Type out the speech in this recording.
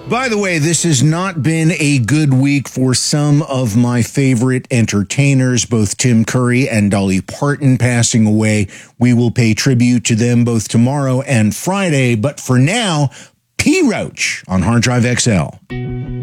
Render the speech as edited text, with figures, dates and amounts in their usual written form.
By the way, this has not been a good week for some of my favorite entertainers, both Tim Curry and Dolly Parton passing away. We will pay tribute to them both tomorrow and Friday. But for now, P. Roach on Hard Drive XL.